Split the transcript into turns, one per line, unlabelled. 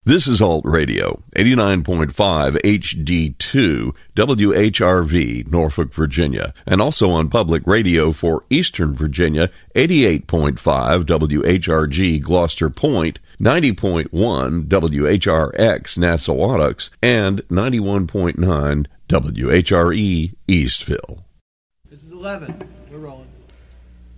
This is Alt Radio, 89.5 HD2, WHRV, Norfolk, Virginia, and also on public radio for Eastern Virginia, 88.5 WHRG, Gloucester Point, 90.1 WHRX, Nassau-Ottocks, and 91.9 WHRE, Eastville.
This is 11. We're rolling.